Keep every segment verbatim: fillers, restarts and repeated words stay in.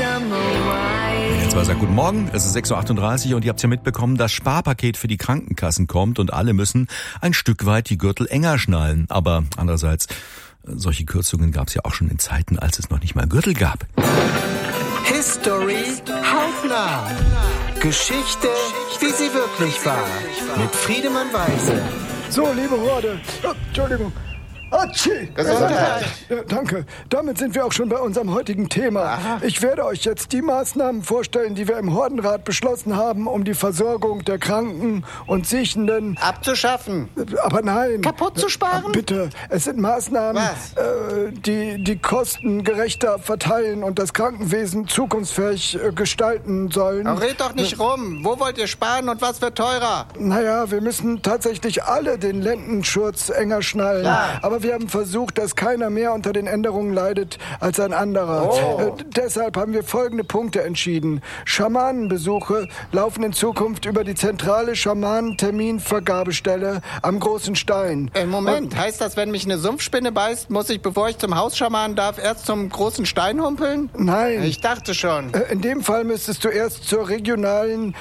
Jetzt war es ja guten Morgen, es ist sechs Uhr achtunddreißig und ihr habt ja mitbekommen, das Sparpaket für die Krankenkassen kommt und alle müssen ein Stück weit die Gürtel enger schnallen. Aber andererseits, solche Kürzungen gab es ja auch schon in Zeiten, als es noch nicht mal Gürtel gab. History hautnah. Geschichte, wie sie wirklich war. Mit Friedemann Weise. So, liebe Horde. Oh, Entschuldigung. Atschi! Gesundheit! Ja, danke. Damit sind wir auch schon bei unserem heutigen Thema. Aha. Ich werde euch jetzt die Maßnahmen vorstellen, die wir im Hordenrat beschlossen haben, um die Versorgung der Kranken und Siechenden Abzuschaffen. Aber nein. Kaputt zu sparen? Bitte, es sind Maßnahmen, Was? äh, die die Kosten gerechter verteilen und das Krankenwesen zukunftsfähig äh, gestalten sollen. Ach, red doch nicht rum. Wo wollt ihr sparen und was wird teurer? Naja, wir müssen tatsächlich alle den Lendenschurz enger schnallen. Ja. Aber wir haben versucht, dass keiner mehr unter den Änderungen leidet als ein anderer. Oh. Äh, deshalb haben wir folgende Punkte entschieden. Schamanenbesuche laufen in Zukunft über die zentrale Schamanenterminvergabestelle am Großen Stein. Äh, Moment, heißt das, wenn mich eine Sumpfspinne beißt, muss ich, bevor ich zum Hausschaman darf, erst zum Großen Stein humpeln? Nein. Ich dachte schon. Äh, In dem Fall müsstest du erst zur regionalen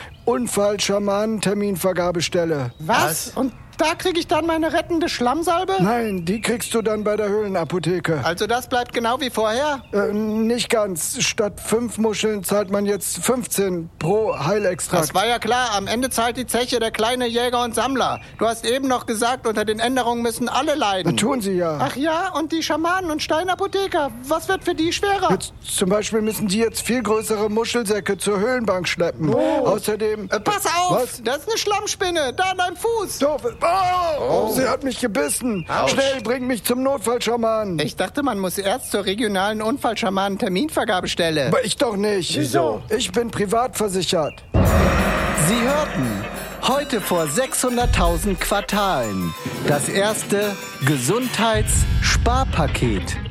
Unfall-Schamanen-Terminvergabestelle. Was? Und da kriege ich dann meine rettende Schlammsalbe? Nein, die kriegst du dann bei der Höhlenapotheke. Also das bleibt genau wie vorher? Äh, nicht ganz. Statt fünf Muscheln zahlt man jetzt fünfzehn pro Heilextrakt. Das war ja klar. Am Ende zahlt die Zeche der kleine Jäger und Sammler. Du hast eben noch gesagt, unter den Änderungen müssen alle leiden. Tun sie ja. Ach ja, und die Schamanen und Steinapotheker, was wird für die schwerer? Jetzt, zum Beispiel müssen die jetzt viel größere Muschelsäcke zur Höhlenbank schleppen. Oh. Außerdem... Äh, pass auf! Was? Das ist eine Schlammspinne, da an deinem Fuß. Doof. Oh, sie hat mich gebissen. Autsch. Schnell, bring mich zum Notfallschamanen. Ich dachte, man muss erst zur regionalen Unfallschamanen-Terminvergabestelle. Aber ich doch nicht. Wieso? Ich bin privat versichert. Sie hörten heute vor sechshunderttausend Quartalen das erste Gesundheitssparpaket.